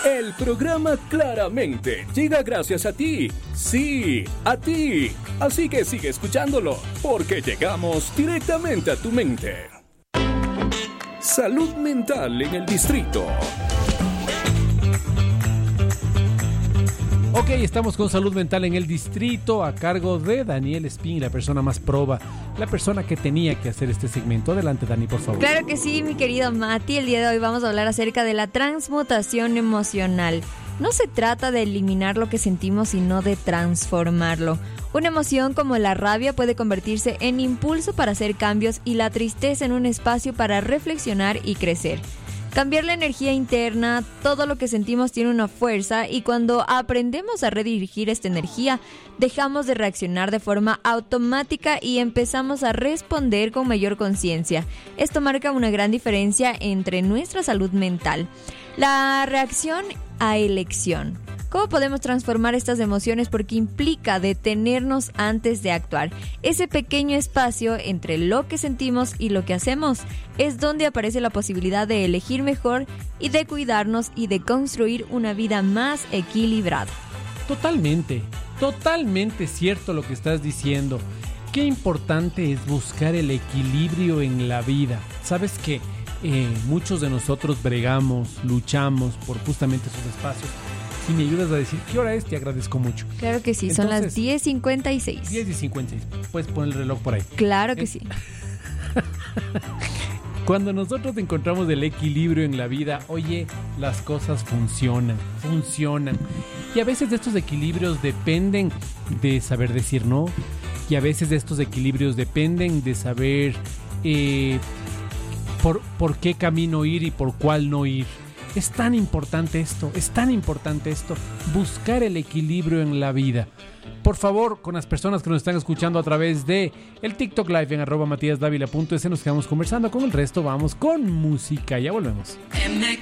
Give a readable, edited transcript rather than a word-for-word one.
El programa Claramente llega gracias a ti. Sí, a ti. Así que sigue escuchándolo, porque llegamos directamente a tu mente. Salud mental en el distrito. Ok, estamos con Salud Mental en el Distrito a cargo de Daniel Espín, la persona más proba, la persona que tenía que hacer este segmento. Adelante, Dani, por favor. Claro que sí, mi querido Mati. El día de hoy vamos a hablar acerca de la transmutación emocional. No se trata de eliminar lo que sentimos, sino de transformarlo. Una emoción como la rabia puede convertirse en impulso para hacer cambios y la tristeza en un espacio para reflexionar y crecer. Cambiar la energía interna, todo lo que sentimos tiene una fuerza y cuando aprendemos a redirigir esta energía, dejamos de reaccionar de forma automática y empezamos a responder con mayor conciencia. Esto marca una gran diferencia entre nuestra salud mental. La reacción a elección. ¿Cómo podemos transformar estas emociones? Porque implica detenernos antes de actuar. Ese pequeño espacio entre lo que sentimos y lo que hacemos es donde aparece la posibilidad de elegir mejor y de cuidarnos y de construir una vida más equilibrada. Totalmente cierto lo que estás diciendo. Qué importante es buscar el equilibrio en la vida. ¿Sabes qué? Muchos de nosotros bregamos, luchamos por justamente esos espacios. Si me ayudas a decir qué hora es, te agradezco mucho. Claro que sí, entonces, son las 10:56. 10:56. Puedes poner el reloj por ahí. Claro que sí. Cuando nosotros encontramos el equilibrio en la vida, oye, las cosas funcionan. Y a veces de estos equilibrios dependen de saber decir no. Y a veces de estos equilibrios dependen de saber por qué camino ir y por cuál no ir. Es tan importante esto, buscar el equilibrio en la vida. Por favor, con las personas que nos están escuchando a través de el TikTok Live en @matíasdávila.es nos quedamos conversando. Con el resto vamos con música, ya volvemos.